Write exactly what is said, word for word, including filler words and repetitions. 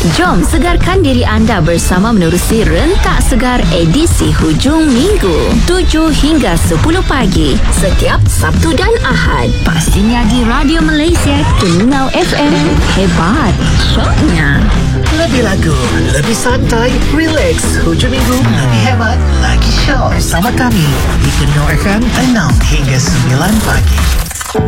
Jom segarkan diri anda bersama menerusi Rentak Segar edisi hujung minggu tujuh hingga sepuluh pagi setiap Sabtu dan Ahad. Pastinya di Radio Malaysia Telinga F M. Hebat syoknya. Lebih lagu, lebih santai, relax. Hujung minggu lebih hebat, lagi show bersama kami di Telinga F M enam hingga sembilan pagi.